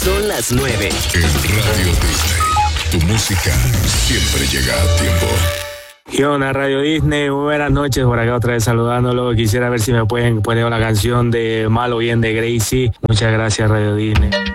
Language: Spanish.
Son las 9. En Radio Disney, tu música siempre llega a tiempo. ¿Qué onda, Radio Disney? Muy buenas noches, por acá otra vez saludándolo. Quisiera ver si me pueden poner una canción de Mal o Bien de Gracie. Muchas gracias, Radio Disney.